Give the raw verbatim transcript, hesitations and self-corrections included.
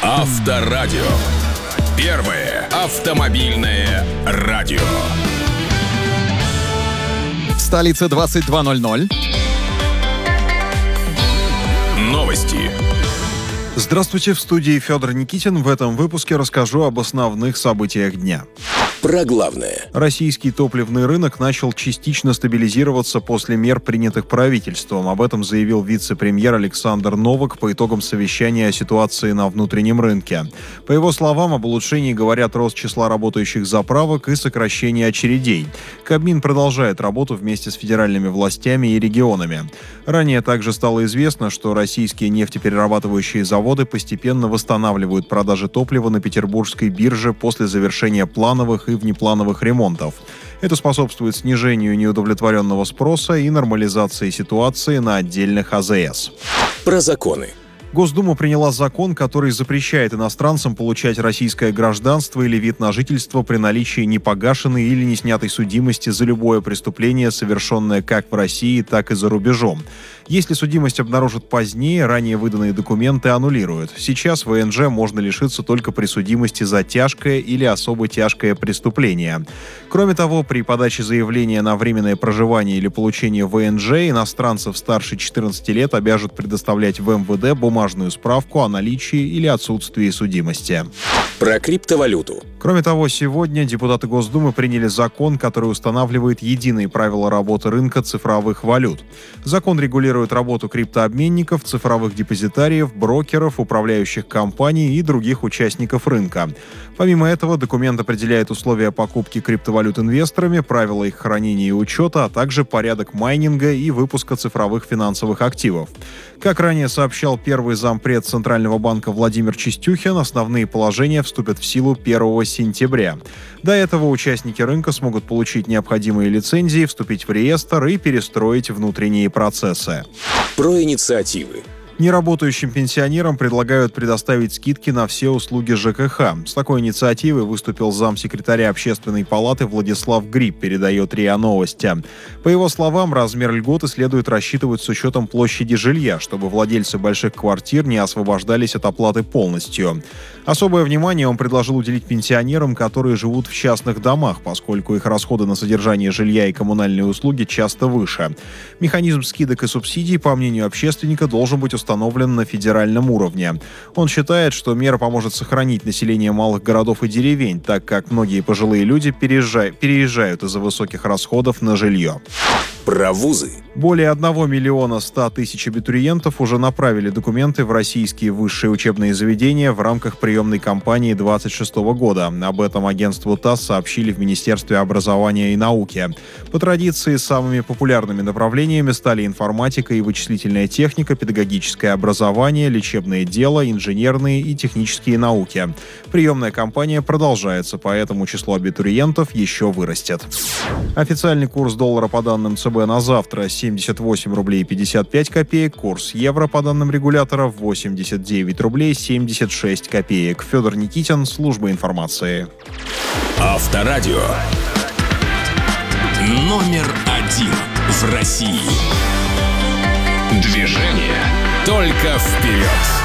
Авторадио. Первое автомобильное радио. В столице двадцать два ноль ноль. Новости. Здравствуйте, в студии Федор Никитин. В этом выпуске расскажу об основных событиях дня. Про главное. Российский топливный рынок начал частично стабилизироваться после мер, принятых правительством. Об этом заявил вице-премьер Александр Новак по итогам совещания о ситуации на внутреннем рынке. По его словам, об улучшении говорят рост числа работающих заправок и сокращение очередей. Кабмин продолжает работу вместе с федеральными властями и регионами. Ранее также стало известно, что российские нефтеперерабатывающие заводы постепенно восстанавливают продажи топлива на петербургской бирже после завершения плановых и внеплановых ремонтов. Это способствует снижению неудовлетворенного спроса и нормализации ситуации на отдельных А Зэ Эс. Про законы. Госдума приняла закон, который запрещает иностранцам получать российское гражданство или вид на жительство при наличии непогашенной или не снятой судимости за любое преступление, совершенное как в России, так и за рубежом. Если судимость обнаружат позднее, ранее выданные документы аннулируют. Сейчас вэ эн жэ можно лишиться только при судимости за тяжкое или особо тяжкое преступление. Кроме того, при подаче заявления на временное проживание или получение вэ эн жэ иностранцев старше четырнадцати лет обяжут предоставлять в эм вэ дэ бумажную справку о наличии или отсутствии судимости. Про криптовалюту. Кроме того, сегодня депутаты Госдумы приняли закон, который устанавливает единые правила работы рынка цифровых валют. Закон регулирует работу криптообменников, цифровых депозитариев, брокеров, управляющих компаний и других участников рынка. Помимо этого, документ определяет условия покупки криптовалют инвесторами, правила их хранения и учета, а также порядок майнинга и выпуска цифровых финансовых активов. Как ранее сообщал первый зампред Центрального банка Владимир Чистюхин, основные положения вступят в силу первого сентября. До этого участники рынка смогут получить необходимые лицензии, вступить в реестр и перестроить внутренние процессы. Про инициативы. Неработающим пенсионерам предлагают предоставить скидки на все услуги жэ ка ха. С такой инициативой выступил замсекретаря Общественной палаты Владислав Гриб, передает РИА Новости. По его словам, размер льготы следует рассчитывать с учетом площади жилья, чтобы владельцы больших квартир не освобождались от оплаты полностью. Особое внимание он предложил уделить пенсионерам, которые живут в частных домах, поскольку их расходы на содержание жилья и коммунальные услуги часто выше. Механизм скидок и субсидий, по мнению общественника, должен быть установлен на федеральном уровне. Он считает, что мера поможет сохранить население малых городов и деревень, так как многие пожилые люди переезжают, переезжают из-за высоких расходов на жилье. Про вузы. Более одного миллиона ста тысяч абитуриентов уже направили документы в российские высшие учебные заведения в рамках приемной кампании двадцать шестого года. Об этом агентству ТАСС сообщили в Министерстве образования и науки. По традиции, самыми популярными направлениями стали информатика и вычислительная техника, педагогическое образование, лечебное дело, инженерные и технические науки. Приемная кампания продолжается, поэтому число абитуриентов еще вырастет. Официальный курс доллара по данным цэ бэ на завтра семьдесят восемь рублей пятьдесят пять копеек, курс евро по данным регулятора восемьдесят девять рублей семьдесят шесть копеек. Федор Никитин, служба информации. Авторадио. Номер один в России. Движение только вперед.